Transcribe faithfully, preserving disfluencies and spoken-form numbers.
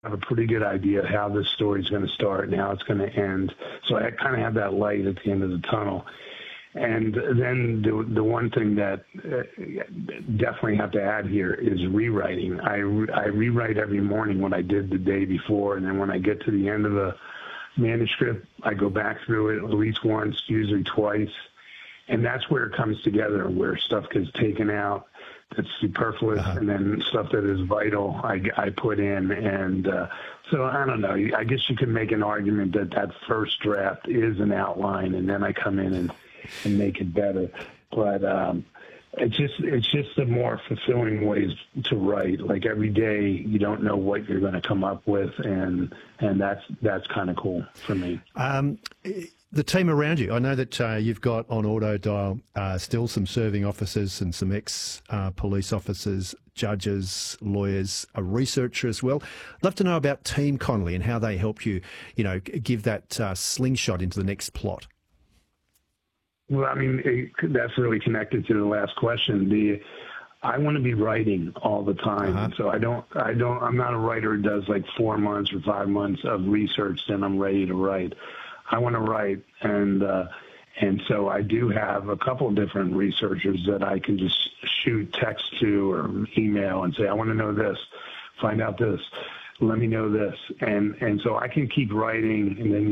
have a pretty good idea how this story's going to start and how it's going to end. So I kind of have that light at the end of the tunnel. And then the the one thing that uh, definitely have to add here is rewriting. I, re- I rewrite every morning what I did the day before, and then when I get to the end of the manuscript, I go back through it at least once, usually twice, and that's where it comes together, where stuff gets taken out that's superfluous, uh-huh. and then stuff that is vital I, I put in. And uh, so I don't know. I guess you could make an argument that that first draft is an outline, and then I come in and and make it better. But um, it's just it's just the more fulfilling ways to write. Like every day, you don't know what you're going to come up with, and and that's that's kind of cool for me. Um, the team around you, I know that uh, you've got on auto dial uh, still some serving officers and some ex uh, police officers, judges, lawyers, a researcher as well. I'd love to know about Team Connolly and how they help you, you know, give that uh, slingshot into the next plot. Well, I mean, it, that's really connected to the last question. The I want to be writing all the time, uh-huh. so I don't, I don't, I'm not a writer who does like four months or five months of research, then I'm ready to write. I want to write, and uh, and so I do have a couple of different researchers that I can just shoot text to or email and say, I want to know this, find out this, let me know this, and and so I can keep writing, and then